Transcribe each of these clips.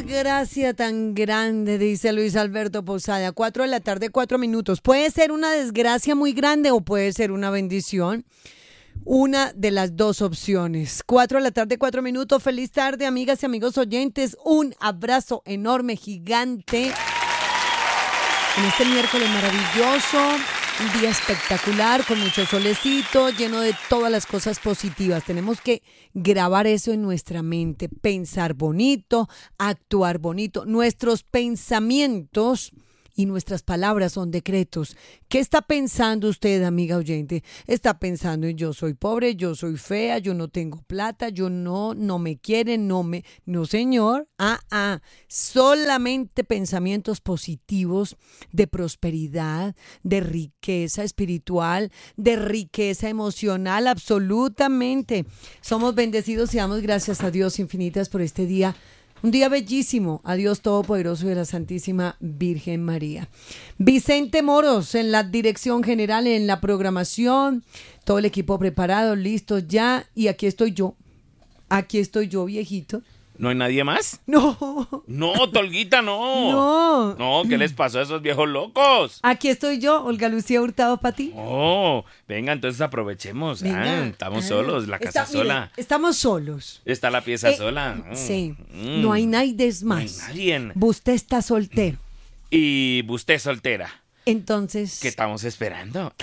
desgracia tan grande, dice Luis Alberto Posada. 4 de la tarde, 4 minutos. Puede ser una desgracia muy grande o puede ser una bendición. Una de las dos opciones. 4 de la tarde, 4 minutos. Feliz tarde, amigas y amigos oyentes. Un abrazo enorme, gigante. En este miércoles maravilloso, un día espectacular, con mucho solecito, lleno de todas las cosas positivas. Tenemos que grabar eso en nuestra mente, pensar bonito, actuar bonito. Nuestros pensamientos y nuestras palabras son decretos. ¿Qué está pensando usted, amiga oyente? Está pensando en yo soy pobre, yo soy fea, yo no tengo plata, yo no me quieren, no señor. Solamente pensamientos positivos de prosperidad, de riqueza espiritual, de riqueza emocional, absolutamente. Somos bendecidos y damos gracias a Dios infinitas por este día. Un día bellísimo, a Dios Todopoderoso y a la Santísima Virgen María. Vicente Moros en la dirección general, en la programación, todo el equipo preparado, listo ya. Y aquí estoy yo, viejito. ¿No hay nadie más? No. No, Tolguita, no. No, ¿qué les pasó a esos viejos locos? Aquí estoy yo, Olga Lucía Hurtado, para ti. Oh, venga, entonces aprovechemos. Estamos solos, la casa sola. Mire, estamos solos. Está la pieza sola. Sí, no hay nadie más. No hay nadie. Usted está soltero. Y usted soltera. Entonces, ¿qué estamos esperando?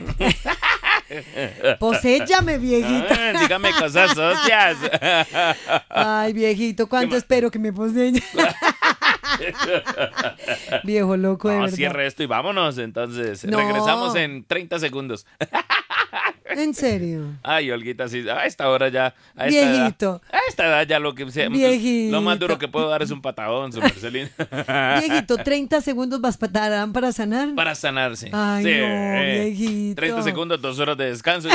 Poséllame, viejita. Dígame cosas socias. Ay, viejito, ¿cuánto espero que me poseen? Viejo loco, de verdad. Cierre esto y vámonos, entonces. Regresamos en 30 segundos. ¿En serio? Ay, Olguita, sí, a esta hora ya. Viejito. A esta edad ya lo que sea. Viejito. Lo más duro que puedo dar es un patadón, su Marcelina. Viejito, 30 segundos bastarán para sanar. Para sanarse. Ay, sí. No, viejito. 30 segundos, 2 horas de descanso.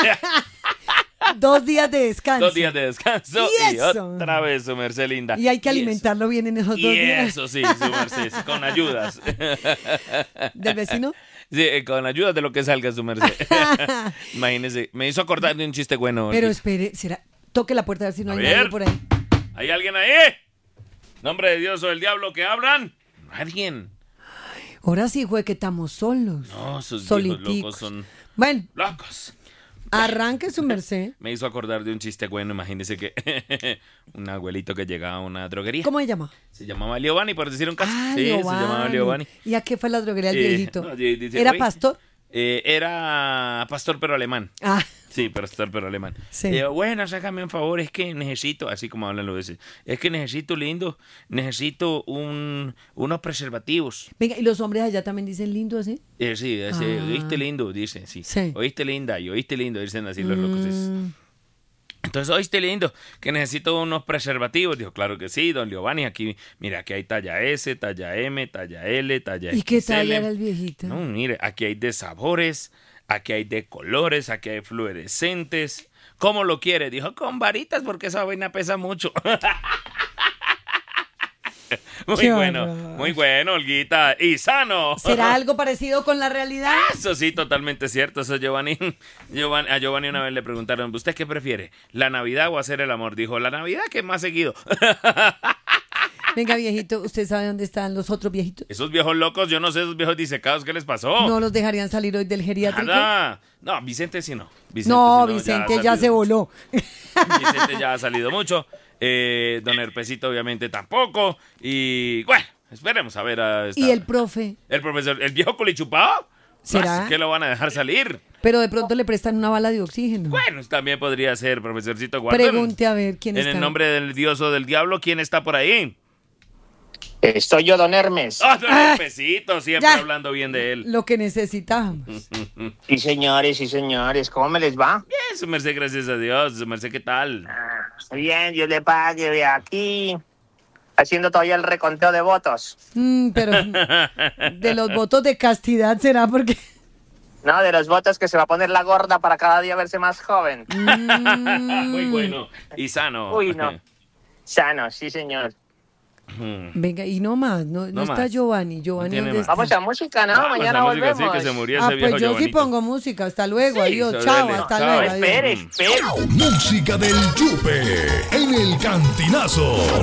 2 días de descanso. 2 días de descanso y otra vez, su merced linda. Y hay que alimentarlo bien en esos 2 días. Eso sí, su merced, con ayudas. ¿Del vecino? Sí, con ayudas de lo que salga, su merced. Imagínese, me hizo acordar de un chiste bueno. Pero espere, toque la puerta a ver si no hay nadie por ahí. ¿Hay alguien ahí? ¿Nombre de Dios o del diablo que hablan? Nadie. Ahora sí fue que estamos solos. No, sus viejos locos son locos. Arranque su merced. Me hizo acordar de un chiste bueno. Imagínese que un abuelito que llegaba a una droguería. ¿Cómo se llama? Se llamaba Liobani, por decir un caso. Sí, Liobani. Se llamaba Liobani. ¿Y a qué fue la droguería del viejito? No, dice, ¿Era pastor? Era pastor pero alemán. Sí, pastor pero alemán. Sí. Bueno, sácame un favor, es que necesito, así como hablan los veces, es que necesito unos preservativos. Venga, ¿y los hombres allá también dicen lindo así? Sí, oíste lindo, dicen, sí. Oíste linda y oíste lindo, dicen así los locos. Entonces, oíste lindo, que necesito unos preservativos. Dijo, claro que sí, don Liobani, aquí, mira, aquí hay talla S, talla M, talla L, talla XL. ¿Y qué talla era el viejito? No, mire, aquí hay de sabores, aquí hay de colores, aquí hay fluorescentes. ¿Cómo lo quiere? Dijo, con varitas, porque esa vaina pesa mucho. Muy bueno, Olguita. Y sano. ¿Será algo parecido con la realidad? Eso sí, totalmente cierto. Eso a Giovanni una vez le preguntaron, ¿usted qué prefiere? ¿La Navidad o hacer el amor? Dijo, la Navidad, que es más seguido. Venga, viejito, ¿usted sabe dónde están los otros viejitos? Esos viejos locos, yo no sé, esos viejos disecados, ¿qué les pasó? ¿No los dejarían salir hoy del geriátrico? Nada. No, Vicente sí no. Vicente ya se voló. Vicente ya ha salido mucho. Don Herpesito obviamente tampoco. Y bueno, esperemos a ver. ¿Y el profe? El profesor, el viejo culichupado. ¿Será? ¿Qué lo van a dejar salir? Pero de pronto le prestan una bala de oxígeno. Bueno, también podría ser, profesorcito Guardón. Pregunte a ver quién está. En el nombre del Dios o del diablo, ¿quién está por ahí? Soy yo, don Hermes. Don Herpesito, siempre hablando bien de él. Lo que necesitamos. Sí, señores. ¿Cómo me les va? Bien, su merced, gracias a Dios. Su merced, ¿qué tal? Bien, Dios le pague. De aquí, haciendo todavía el reconteo de votos. Pero de los votos de castidad será porque... No, de los votos que se va a poner la gorda para cada día verse más joven. Muy bueno. Y sano. Uy, no. Sano, sí, señor. Venga, y no más, no está Giovanni. ¿Dónde está? Vamos a música, ¿no? Mañana volvemos. Sí, que se murió ese viejo pues yo Giovanito. sí pongo música. Hasta luego, adiós, chao, hasta luego. Espere. Música del Yupe en el Cantinazo.